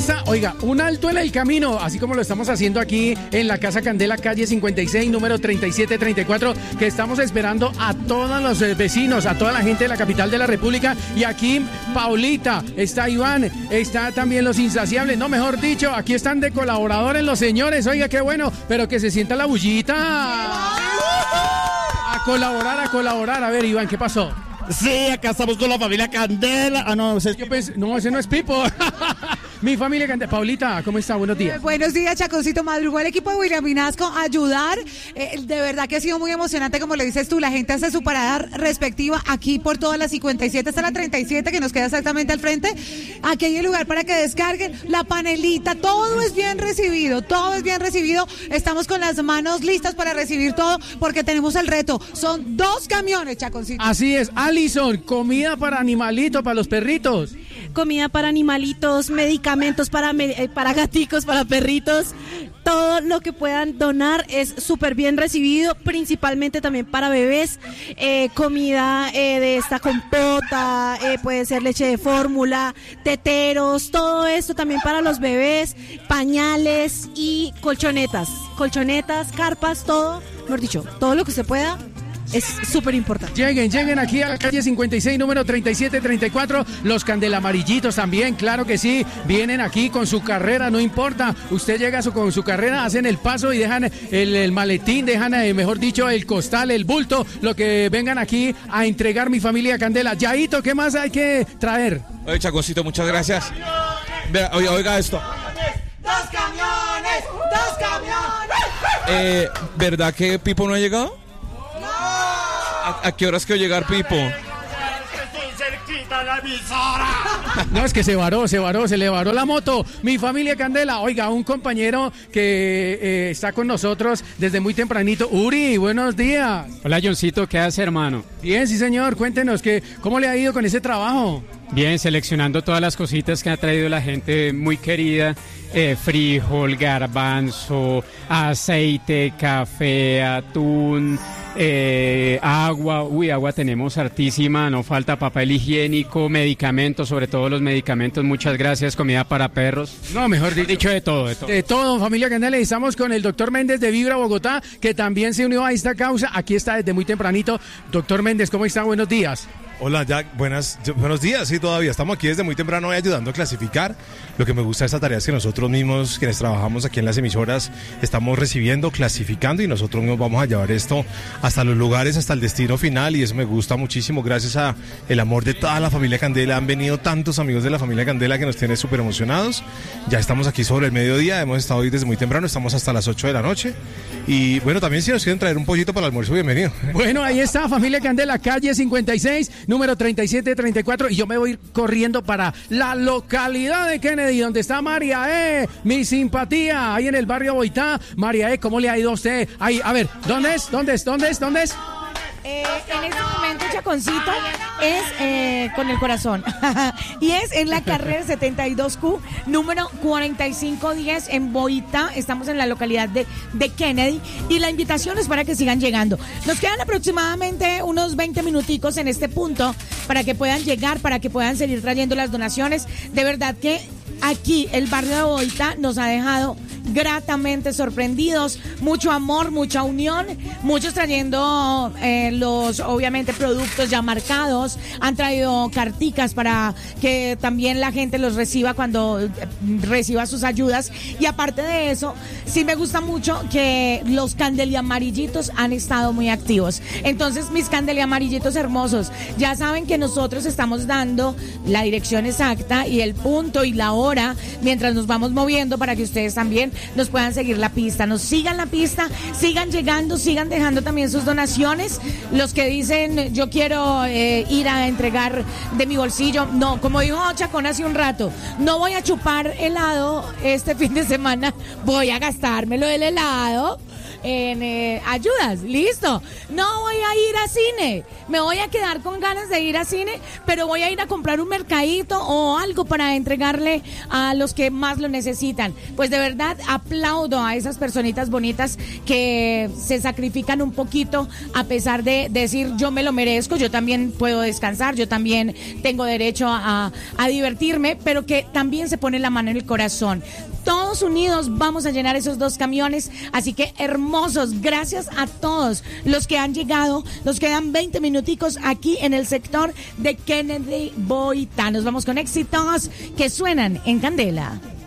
está, oiga, un alto en el camino, así como lo estamos haciendo aquí en la Casa Candela, calle 56, número 3734, que estamos esperando a todos los vecinos, a toda la gente de la capital de la República. Y aquí Paulita, está Iván, está también los insaciables, no, mejor dicho, aquí están de colaboradores los señores. Oiga, qué bueno, pero que se sienta la bullita. A colaborar. A ver, Iván, ¿qué pasó? Sí, acá estamos con la familia Candela. Ah, no, Yo pensé, no, ese no es Pipo. Mi familia Candela. Paulita, ¿cómo está? Buenos días. Buenos días, Chaconcito. Madrugó el equipo de William Vinasco a ayudar. De verdad que ha sido muy emocionante, como le dices tú. La gente hace su parada respectiva aquí por todas las 57 hasta la 37, que nos queda exactamente al frente. Aquí hay el lugar para que descarguen la panelita. Todo es bien recibido. Estamos con las manos listas para recibir todo, porque tenemos el reto. Son 2 camiones, Chaconcito. Así es. Alison, comida para animalitos, para los perritos. Comida para animalitos, medicamentos para gaticos, para perritos. Todo lo que puedan donar es súper bien recibido, principalmente también para bebés. Comida de esta compota, puede ser leche de fórmula, teteros, todo esto también para los bebés, pañales y colchonetas, carpas, todo, mejor dicho, todo lo que se pueda. Es súper importante. Lleguen aquí a la calle 56, número 3734. Los candelamarillitos también, claro que sí. Vienen aquí con su carrera, no importa. Usted llega con su carrera, hacen el paso y dejan el maletín, dejan, mejor dicho, el costal, el bulto, lo que vengan aquí a entregar mi familia Candela. Yaito, ¿qué más hay que traer? Oye, Chaconcito, muchas gracias. Oiga esto. ¡Dos camiones! ¿Verdad que Pipo no ha llegado? ¿A qué horas que va a llegar Pipo? Estoy cerquita la emisora. No, es que se le varó la moto. Mi familia Candela. Oiga, un compañero que está con nosotros desde muy tempranito. Uri, buenos días. Hola, Johncito, ¿qué hace, hermano? Bien, sí, señor. Cuéntenos, ¿cómo le ha ido con ese trabajo? Bien, seleccionando todas las cositas que ha traído la gente muy querida. Frijol, garbanzo, aceite, café, atún, agua. Agua tenemos hartísima, no falta papel higiénico, medicamentos, sobre todo los medicamentos. Muchas gracias, comida para perros. No, mejor dicho, de todo. De todo, familia Candela. Estamos con el doctor Méndez de Vibra Bogotá, que también se unió a esta causa. Aquí está desde muy tempranito. Doctor Méndez, ¿cómo está? Buenos días. Hola, Jack, buenos días, sí, todavía estamos aquí desde muy temprano ayudando a clasificar. Lo que me gusta de esta tarea es que nosotros mismos, quienes trabajamos aquí en las emisoras, estamos recibiendo, clasificando y nosotros mismos vamos a llevar esto hasta los lugares, hasta el destino final, y eso me gusta muchísimo, gracias a el amor de toda la familia Candela. Han venido tantos amigos de la familia Candela que nos tienen súper emocionados. Ya estamos aquí sobre el mediodía, hemos estado hoy desde muy temprano, estamos hasta las 8 de la noche. Y bueno, también si nos quieren traer un pollito para el almuerzo, bienvenido. Bueno, ahí está, familia Candela, calle 56, número 3734, y yo me voy corriendo para la localidad de Kennedy, donde está María mi simpatía, ahí en el barrio Boitá. María ¿cómo le ha ido a usted? Ahí, a ver, ¿dónde es? En este momento, Chaconcito, es con el corazón. Y es en la carrera 72Q, número 4510 en Boitá. Estamos en la localidad de Kennedy. Y la invitación es para que sigan llegando. Nos quedan aproximadamente unos 20 minuticos en este punto para que puedan llegar, para que puedan seguir trayendo las donaciones. De verdad que aquí el barrio de Boitá nos ha dejado gratamente sorprendidos, mucho amor, mucha unión, muchos trayendo los obviamente productos ya marcados, han traído carticas para que también la gente los reciba cuando reciba sus ayudas. Y aparte de eso, sí me gusta mucho que los candeliamarillitos han estado muy activos. Entonces, mis candeliamarillitos hermosos, ya saben que nosotros estamos dando la dirección exacta y el punto y la hora mientras nos vamos moviendo para que ustedes también nos puedan seguir la pista, nos sigan la pista, sigan llegando, sigan dejando también sus donaciones. Los que dicen yo quiero ir a entregar de mi bolsillo, no, como dijo Chacón hace un rato, no voy a chupar helado este fin de semana, voy a gastármelo del helado. en ayudas, listo. No voy a ir a cine, me voy a quedar con ganas de ir a cine, pero voy a ir a comprar un mercadito o algo para entregarle a los que más lo necesitan. Pues de verdad aplaudo a esas personitas bonitas que se sacrifican un poquito a pesar de decir yo me lo merezco, yo también puedo descansar, yo también tengo derecho a divertirme, pero que también se pone la mano en el corazón. Todos unidos vamos a llenar esos 2 camiones, así que hermosos, gracias a todos los que han llegado. Nos quedan 20 minuticos aquí en el sector de Kennedy Boyta. Nos vamos con éxitos que suenan en Candela.